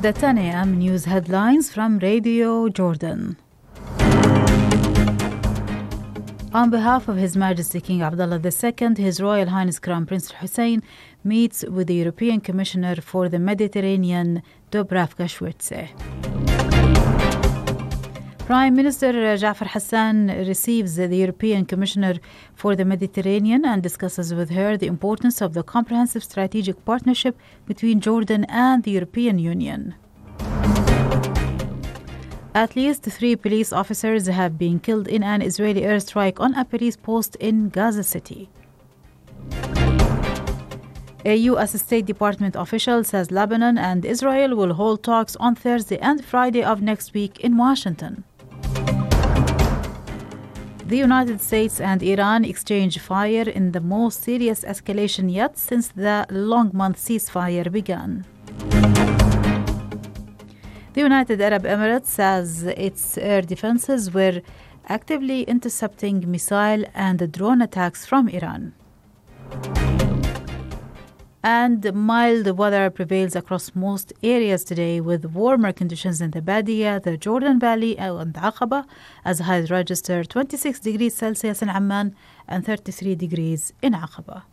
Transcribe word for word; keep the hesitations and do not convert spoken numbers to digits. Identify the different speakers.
Speaker 1: The ten a.m. news headlines from Radio Jordan. On behalf of His Majesty King Abdullah the Second, His Royal Highness Crown Prince Hussein meets with the European Commissioner for the Mediterranean, Dubravka Swiftse. Prime Minister Jafar Hassan receives the European Commissioner for the Mediterranean and discusses with her the importance of the comprehensive strategic partnership between Jordan and the European Union. At least three police officers have been killed in an Israeli airstrike on a police post in Gaza City. A U S State Department official says Lebanon and Israel will hold talks on Thursday and Friday of next week in Washington. The United States and Iran exchange fire in the most serious escalation yet since the long-month ceasefire began. The United Arab Emirates says its air defenses were actively intercepting missile and drone attacks from Iran. And mild weather prevails across most areas today with warmer conditions in the Badia, the Jordan Valley and Aqaba, as highs registered twenty-six degrees Celsius in Amman and thirty-three degrees in Aqaba.